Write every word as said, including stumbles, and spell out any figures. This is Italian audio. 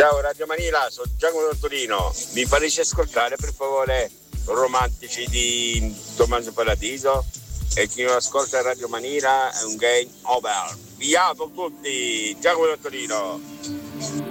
Ciao Radio Manila, sono Giacomo Torino. Mi faresti ascoltare per favore Romantici di Tommaso Paradiso? E chi non ascolta Radio Manila è un game over. Via con tutti, Giacomo Torino.